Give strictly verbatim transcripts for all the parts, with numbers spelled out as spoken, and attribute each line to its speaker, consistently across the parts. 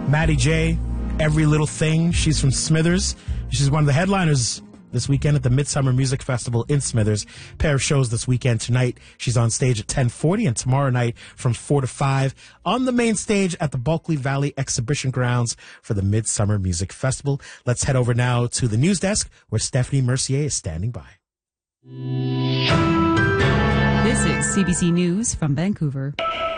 Speaker 1: Maddie J, Every Little Thing. She's from Smithers. She's one of the headliners this weekend at the Midsummer Music Festival in Smithers. Pair of shows this weekend. Tonight, she's on stage at ten forty, and tomorrow night from four to five on the main stage at the Bulkley Valley Exhibition Grounds for the Midsummer Music Festival. Let's head over now to the news desk where Stephanie Mercier is standing by.
Speaker 2: This is C B C News from Vancouver.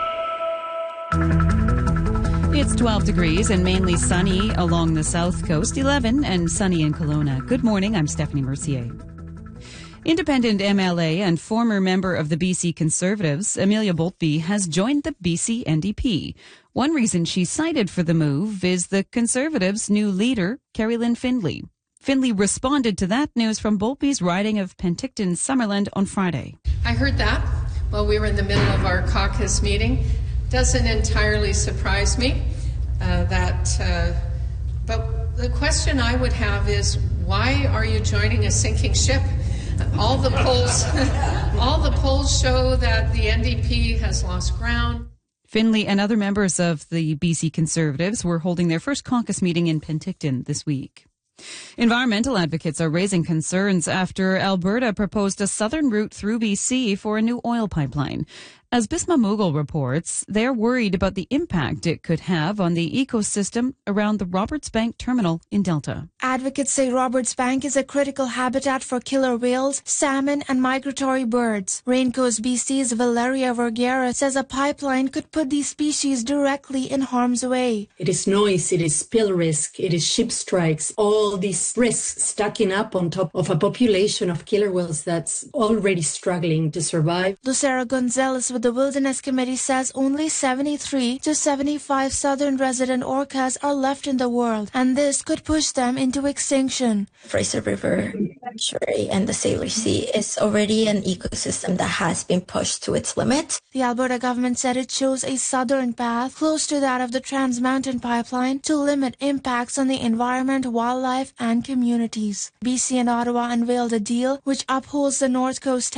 Speaker 2: It's twelve degrees and mainly sunny along the south coast, eleven and sunny in Kelowna. Good morning, I'm Stephanie Mercier. Independent M L A and former member of the B C Conservatives, Amelia Boltby, has joined the B C N D P. One reason she cited for the move is the Conservatives' new leader, Kerry Lynn Findlay. Findlay responded to that news from Boltby's riding of Penticton Summerland on Friday.
Speaker 3: I heard that while we were in the middle of our caucus meeting. Doesn't entirely surprise me uh, that, uh, but the question I would have is, why are you joining a sinking ship? All the polls, all the polls show that the N D P has lost ground.
Speaker 2: Findlay and other members of the B C Conservatives were holding their first caucus meeting in Penticton this week. Environmental advocates are raising concerns after Alberta proposed a southern route through B C for a new oil pipeline. As Bisma Mughal reports, they're worried about the impact it could have on the ecosystem around the Roberts Bank terminal in Delta.
Speaker 4: Advocates say Roberts Bank is a critical habitat for killer whales, salmon, and migratory birds. Rainco's B C's Valeria Vergara says a pipeline could put these species directly in harm's way.
Speaker 5: It is noise, it is spill risk, it is ship strikes, all these risks stacking up on top of a population of killer whales that's already struggling to survive.
Speaker 4: Lucera Gonzalez with the Wilderness Committee says only seventy-three to seventy-five southern resident orcas are left in the world, and this could push them into extinction.
Speaker 6: Fraser River Estuary and the Sailor Sea is already an ecosystem that has been pushed to its limit.
Speaker 4: The Alberta government said it chose a southern path close to that of the Trans Mountain Pipeline to limit impacts on the environment, wildlife, and communities. B C and Ottawa unveiled a deal which upholds the North Coast